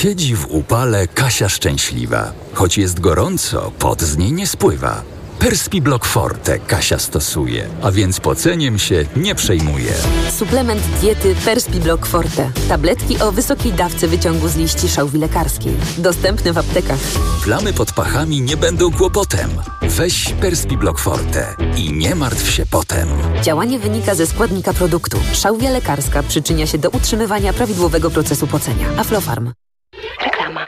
Siedzi w upale Kasia szczęśliwa. Choć jest gorąco, pot z niej nie spływa. Perspiblock Forte Kasia stosuje, a więc poceniem się nie przejmuje. Suplement diety Perspiblock Forte. Tabletki o wysokiej dawce wyciągu z liści szałwi lekarskiej. Dostępne w aptekach. Plamy pod pachami nie będą kłopotem. Weź Perspiblock Forte i nie martw się potem. Działanie wynika ze składnika produktu. Szałwia lekarska przyczynia się do utrzymywania prawidłowego procesu pocenia. Aflofarm. Reklama.